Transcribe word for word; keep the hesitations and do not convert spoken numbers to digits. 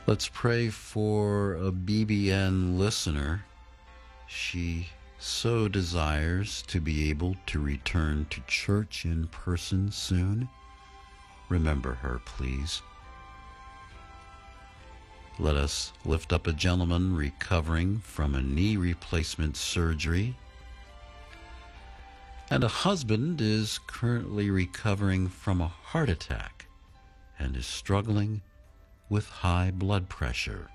Let's pray for a B B N listener. She so desires to be able to return to church in person soon. Remember her, please. Let us lift up a gentleman recovering from a knee replacement surgery. And a husband is currently recovering from a heart attack and is struggling with high blood pressure.